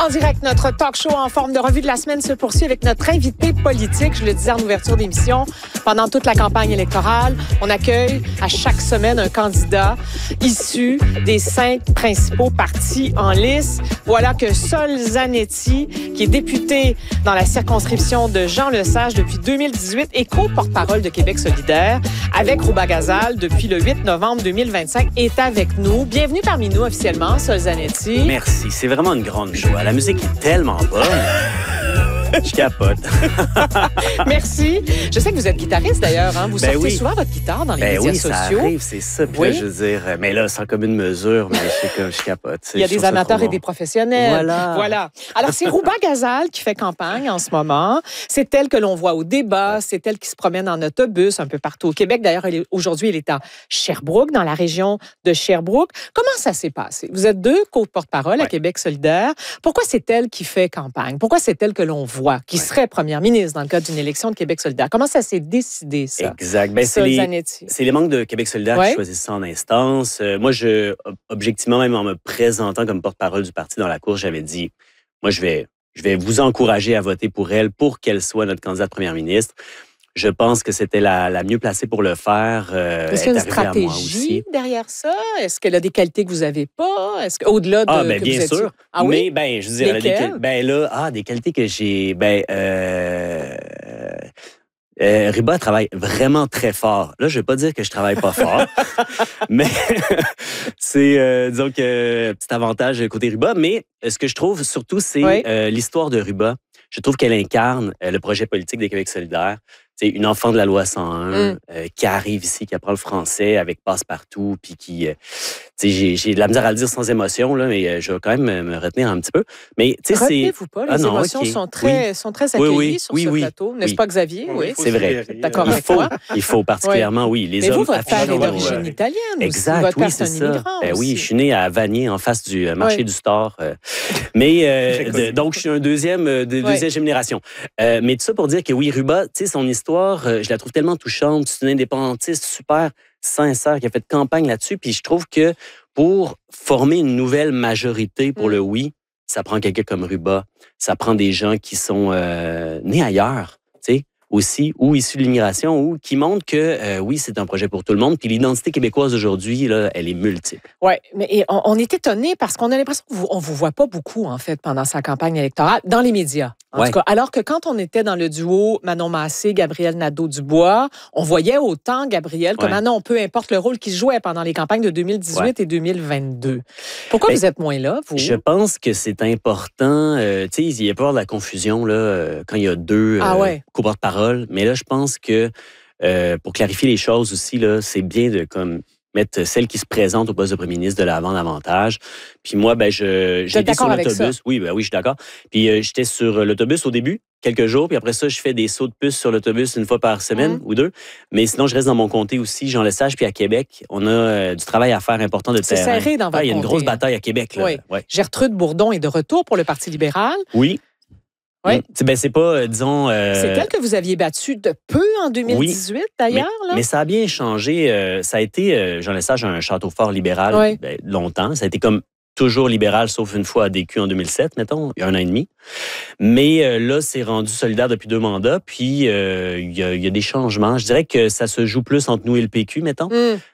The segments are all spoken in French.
En direct, notre talk show en forme de revue de la semaine se poursuit avec notre invité politique. Je le disais en ouverture d'émission, pendant toute la campagne électorale, on accueille à chaque semaine un candidat issu des 5 principaux partis en lice. Voilà que Sol Zanetti, qui est député dans la circonscription de Jean Lesage depuis 2018 et co-porte-parole de Québec solidaire, avec Rouba Gazal depuis le 8 novembre 2025, est avec nous. Bienvenue parmi nous officiellement, Sol Zanetti. Merci, c'est vraiment une grande joie. La musique est tellement bonne. Je capote. Merci. Je sais que vous êtes guitariste d'ailleurs. Hein? Vous sortez souvent votre guitare dans les médias sociaux. Ça arrive, c'est ça. Puis là, je veux dire, mais là, sans commune mesure, mais je capote. Il y a des amateurs et des professionnels. Voilà. Alors, c'est Rouba Gazal qui fait campagne en ce moment. C'est elle que l'on voit au débat. C'est elle qui se promène en autobus un peu partout au Québec. D'ailleurs, aujourd'hui, elle est à Sherbrooke, dans la région de Sherbrooke. Comment ça s'est passé? Vous êtes 2 co-porte-parole à Québec solidaire. Pourquoi c'est elle qui fait campagne? Pourquoi c'est elle que l'on voit? Qui serait première ministre dans le cadre d'une élection de Québec solidaire. Comment ça s'est décidé, ça? Exact. C'est les membres de Québec solidaire qui choisissent ça en instance. Moi, objectivement, même en me présentant comme porte-parole du parti dans la course, j'avais dit, moi, je vais vous encourager à voter pour elle pour qu'elle soit notre candidate première ministre. Je pense que c'était la mieux placée pour le faire. Est-ce qu'il y a une stratégie derrière ça? Est-ce qu'elle a des qualités que vous n'avez pas? Est-ce qu'au-delà de... bien sûr. Ah oui? Mais, je dirais, des qualités que j'ai... Rouba travaille vraiment très fort. Là, je ne vais pas dire que je travaille pas fort, mais c'est, disons que, petit avantage côté Rouba. Mais ce que je trouve surtout, c'est l'histoire de Rouba. Je trouve qu'elle incarne le projet politique des Québec solidaire. C'est une enfant de la loi 101 qui arrive ici, qui apprend le français avec passe-partout, puis qui... j'ai de la misère à le dire sans émotion, là, mais je vais quand même me retenir un petit peu. Mais retenez-vous pas, les émotions sont très accueillies sur ce plateau, n'est-ce pas, Xavier? Oui, c'est vrai. D'accord avec toi? Il faut particulièrement, les mais hommes... Mais vous, votre père est d'origine italienne aussi. Exact, votre père, c'est un immigrant aussi. Oui, je suis né à Vanier, en face du marché du Store. Donc, je suis un deuxième génération. Mais tout ça pour dire que oui, Rouba, son histoire, je la trouve tellement touchante. C'est une indépendantiste super sincère qui a fait campagne là-dessus. Puis je trouve que pour former une nouvelle majorité pour le oui, ça prend quelqu'un comme Rouba. Ça prend des gens qui sont nés ailleurs, aussi, ou issus de l'immigration, ou qui montrent que, oui, c'est un projet pour tout le monde. Puis l'identité québécoise aujourd'hui, là, elle est multiple. Oui, mais on est étonnés parce qu'on a l'impression qu'on ne vous voit pas beaucoup, en fait, pendant sa campagne électorale, dans les médias. En tout cas, alors que quand on était dans le duo Manon Massé, Gabriel Nadeau-Dubois, on voyait autant Gabriel que Manon, peu importe le rôle qu'il jouait pendant les campagnes de 2018 et 2022. Pourquoi vous êtes moins là, vous? Je pense que c'est important. Il y a pas de la confusion là, quand il y a 2 co-porte-parole. Mais là, je pense que pour clarifier les choses aussi, là, c'est bien de mettre celle qui se présente au poste de premier ministre de l'avant davantage. Puis moi, j'étais sur l'autobus. Oui, je suis d'accord. Puis j'étais sur l'autobus au début, quelques jours, puis après ça, je fais des sauts de puce sur l'autobus une fois par semaine ou 2. Mais sinon, je reste dans mon comté aussi, Jean Lesage, puis à Québec. On a du travail à faire important de terrain. C'est serré dans votre comté. Il y a une grosse bataille à Québec. Là. Oui. Gertrude Bourdon est de retour pour le Parti libéral. Oui. Oui. C'est pas, disons... C'est elle que vous aviez battue de peu en 2018, d'ailleurs. Mais ça a bien changé. Ça a été, Jean Lesage, un château fort libéral longtemps. Ça a été comme toujours libéral, sauf une fois à DQ en 2007, mettons, il y a 1 an et demi. Mais là, c'est rendu solidaire depuis 2 mandats, puis il y a des changements. Je dirais que ça se joue plus entre nous et le PQ, mettons.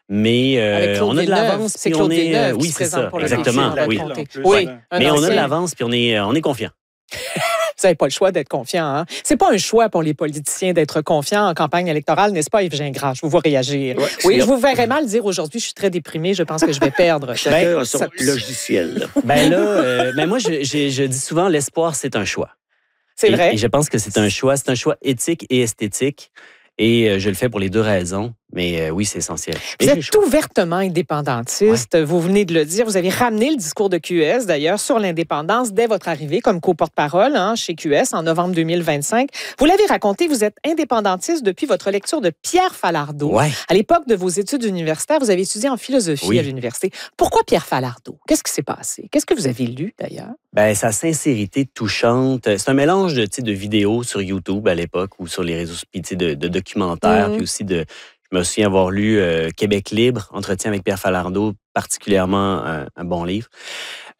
Mais on a de l'avance, puis on est... oui, c'est ça, exactement. Mais on a de l'avance, puis on est confiant. Vous n'avez pas le choix d'être confiant. Hein? C'est pas un choix pour les politiciens d'être confiants en campagne électorale, n'est-ce pas, Yves Gingras? Je vous vois réagir. Oui, je vous verrais mal dire aujourd'hui, je suis très déprimé, je pense que je vais perdre. Chacun a son logiciel. Moi, je dis souvent, l'espoir, c'est un choix. C'est vrai. Et je pense que c'est un choix éthique et esthétique. Et je le fais pour les 2 raisons. Mais oui, c'est essentiel. Vous êtes ouvertement indépendantiste. Vous venez de le dire. Vous avez ramené le discours de QS, d'ailleurs, sur l'indépendance dès votre arrivée comme co-porte-parole chez QS en novembre 2025. Vous l'avez raconté, vous êtes indépendantiste depuis votre lecture de Pierre Falardeau. À l'époque de vos études universitaires, vous avez étudié en philosophie à l'université. Pourquoi Pierre Falardeau? Qu'est-ce qui s'est passé? Qu'est-ce que vous avez lu, d'ailleurs? Sa sincérité touchante. C'est un mélange de vidéos sur YouTube à l'époque ou sur les réseaux sociaux, de documentaires, puis aussi de... Je me souviens avoir lu Québec libre, Entretien avec Pierre Falardeau, particulièrement un bon livre.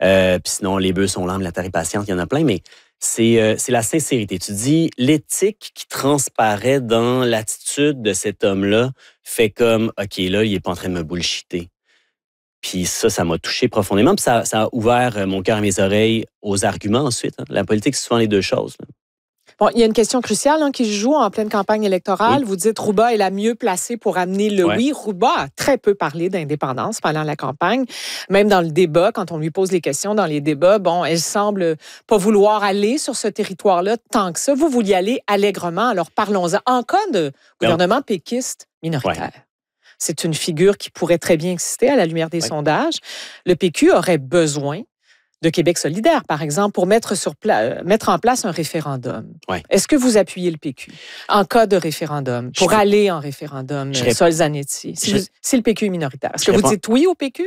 Puis sinon, les bœufs sont l'âme, la terre est patiente, il y en a plein, mais c'est la sincérité. Tu dis, l'éthique qui transparaît dans l'attitude de cet homme-là fait comme, OK, là, il est pas en train de me bullshiter. Puis ça m'a touché profondément. Puis ça a ouvert mon cœur et mes oreilles aux arguments ensuite. Hein. La politique, c'est souvent les deux choses. Là. Bon, il y a une question cruciale qui se joue en pleine campagne électorale. Oui. Vous dites Rouba est la mieux placée pour amener le oui. Rouba a très peu parlé d'indépendance pendant la campagne. Même dans le débat, quand on lui pose les questions dans les débats, bon, elle semble pas vouloir aller sur ce territoire-là tant que ça. Vous vouliez aller allègrement. Alors parlons-en. En cas de gouvernement péquiste minoritaire. Ouais. C'est une figure qui pourrait très bien exister à la lumière des sondages. Le PQ aurait besoin de Québec solidaire, par exemple, pour mettre en place un référendum. Ouais. Est-ce que vous appuyez le PQ en cas de référendum, pour aller en référendum, Sol Zanetti, si le PQ est minoritaire? Est-ce que vous dites oui au PQ?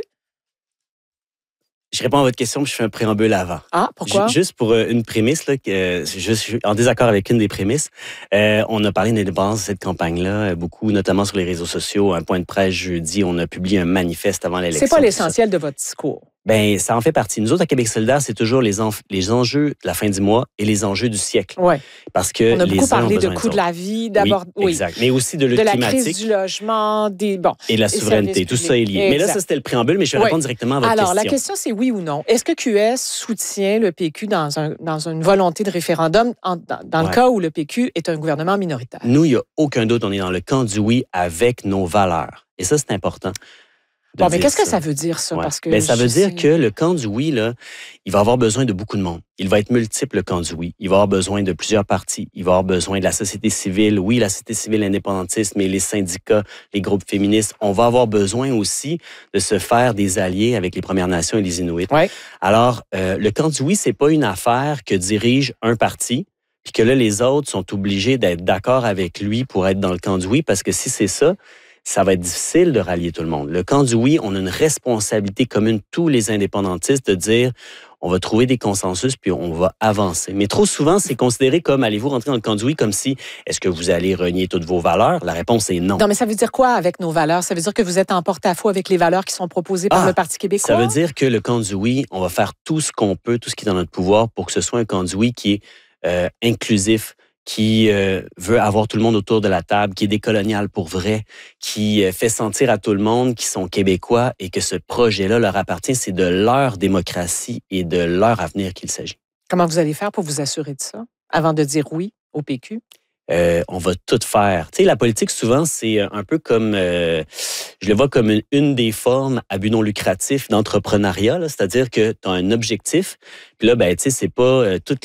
Je réponds à votre question, puis je fais un préambule avant. Ah, pourquoi? Juste pour une prémisse, là, je suis en désaccord avec une des prémisses. On a parlé d'indépendance de cette campagne-là, beaucoup, notamment sur les réseaux sociaux. Un point de presse jeudi, on a publié un manifeste avant l'élection. C'est pas l'essentiel de votre discours. Ben, ça en fait partie. Nous autres, à Québec solidaire, c'est toujours les enjeux de la fin du mois et les enjeux du siècle. Oui. Parce que on a beaucoup parlé de coût de la vie, d'abord. Oui, exact. Mais aussi de lutte climatique. De la crise du logement, et de la souveraineté. Tout ça est lié. Exact. Mais là, ça, c'était le préambule, mais je vais répondre directement à votre question. Alors, la question, c'est oui ou non. Est-ce que QS soutient le PQ dans une volonté de référendum dans le cas où le PQ est un gouvernement minoritaire? Nous, il n'y a aucun doute. On est dans le camp du oui avec nos valeurs. Et ça, c'est important. Bon, mais qu'est-ce que ça veut dire, ça? Ouais. Parce que ça veut dire que le camp du oui, là, il va avoir besoin de beaucoup de monde. Il va être multiple, le camp du oui. Il va avoir besoin de plusieurs partis. Il va avoir besoin de la société civile. Oui, la société civile indépendantiste, mais les syndicats, les groupes féministes. On va avoir besoin aussi de se faire des alliés avec les Premières Nations et les Inuits. Ouais. Alors, le camp du oui, c'est pas une affaire que dirige un parti, puis que là, les autres sont obligés d'être d'accord avec lui pour être dans le camp du oui, parce que si c'est ça, ça va être difficile de rallier tout le monde. Le camp du oui, on a une responsabilité commune, tous les indépendantistes, de dire on va trouver des consensus puis on va avancer. Mais trop souvent, c'est considéré comme allez-vous rentrer dans le camp du oui comme si est-ce que vous allez renier toutes vos valeurs? La réponse est non. Non, mais ça veut dire quoi avec nos valeurs? Ça veut dire que vous êtes en porte-à-faux avec les valeurs qui sont proposées par le Parti québécois? Ça veut dire que le camp du oui, on va faire tout ce qu'on peut, tout ce qui est dans notre pouvoir pour que ce soit un camp du oui qui est inclusif, qui veut avoir tout le monde autour de la table, qui est décolonial pour vrai, qui fait sentir à tout le monde qu'ils sont québécois et que ce projet-là leur appartient. C'est de leur démocratie et de leur avenir qu'il s'agit. Comment vous allez faire pour vous assurer de ça, avant de dire oui au PQ? On va tout faire. Tu sais, la politique, souvent, c'est un peu comme... je le vois comme une des formes à but non lucratif d'entrepreneuriat, c'est-à-dire que tu as un objectif, puis là, ben, tu sais, c'est pas toute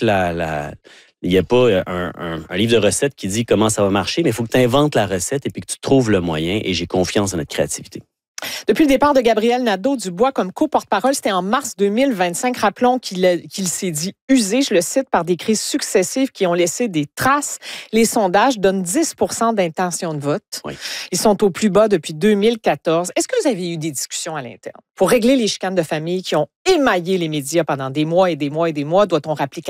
il n'y a pas un livre de recettes qui dit comment ça va marcher, mais il faut que tu inventes la recette et puis que tu trouves le moyen. Et j'ai confiance dans notre créativité. Depuis le départ de Gabriel Nadeau-Dubois comme co-porte-parole, c'était en mars 2025. Rappelons qu'il s'est dit usé, je le cite, par des crises successives qui ont laissé des traces. Les sondages donnent 10 % d'intention de vote. Oui. Ils sont au plus bas depuis 2014. Est-ce que vous avez eu des discussions à l'interne pour régler les chicanes de famille qui ont émaillé les médias pendant des mois et des mois et des mois? Doit-on rappeler